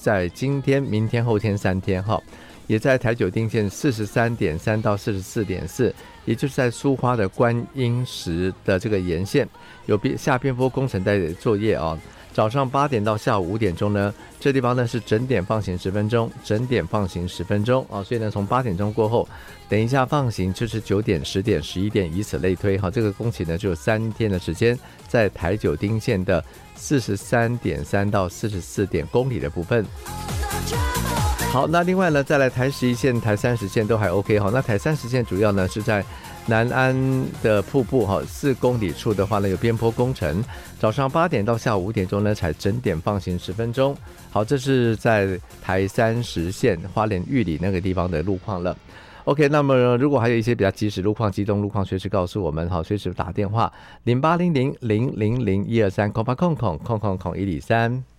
在今天、明天、后天3天哈，也在台九丁线43.3到44.4，也就是在苏花的观音石的这个沿线有下边坡工程在作业啊。早上8点到下午5点钟呢，这地方呢是整点放行10分钟，整点放行10分钟啊，所以呢从8点钟过后，等一下放行就是9点、10点、11点，以此类推哈。这个工期呢就有3天的时间，在台九丁线的43.3到44点公里的部分。好，那另外呢，再来台11线、台30线都还 OK 哈。那台30线主要呢是在南安的瀑布4公里处的话呢有边坡工程，早上8点到下午5点钟呢才整点放行10分钟。好，这是在台30线花莲玉里那个地方的路况了。OK， 那么如果还有一些比较及时路况、机动路况，随时告诉我们，好，随时打电话0800000123，空空103。